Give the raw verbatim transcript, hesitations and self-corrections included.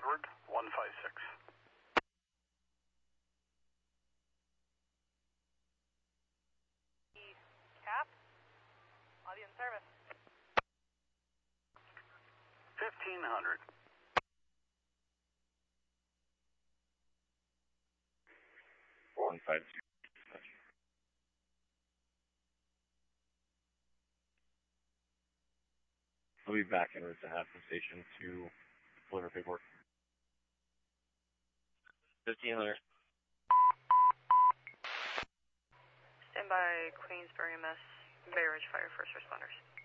Edward, one five six. Cap, I'll be in service. fifteen hundred. one five two. I'll be back en route to Hampton Station to deliver paperwork. fifteen hundred. Stand by Queensbury, Mass. Bay Ridge Fire, first responders.